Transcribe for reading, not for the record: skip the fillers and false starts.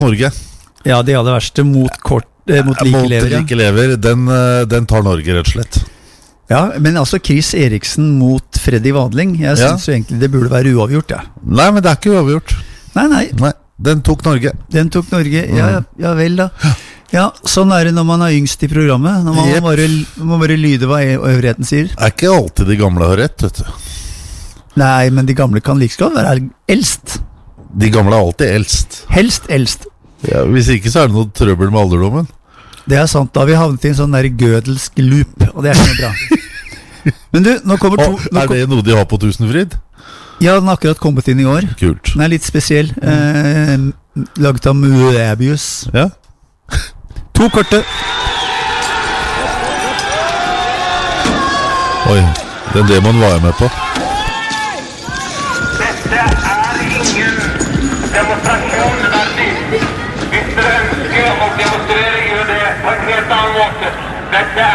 Norge. Ja, de aller verste mot like lever. Like lever, den tar Norge rett og slett. Ja, men altså Chris Eriksen mot Freddy Wadling, jeg synes jo egentlig det burde være uavgjort, ja. Nei, men det ikke uavgjort. Nei. Den tok Norge. Ja vel da. Ja, sånn det når man yngst i programmet, når man må bare lyde hva øvrigheten sier. Det ikke alltid de gamle har rett, vet du. Nei, men de gamle kan like godt være eldst. De gamle alltid eldst. Helst eldst. Ja, hvis ikke så det noe trøbbel med alderdommen. Det sant, da har vi havnet i en sånn der gødelsk loop, og det ikke noe bra. Men du, nå kommer to... det noe de har på Tusenfryd? Ja, den har akkurat kommet inn i år. Kult. Den litt spesiell. Laget av Moebius. Ja. 2 korte. Oi, den demoen var jeg med på. Dette ingen demonstrasjon verdig. Hvis dere ønsker å demonstrere, gjør det på en helt annen måte. Dette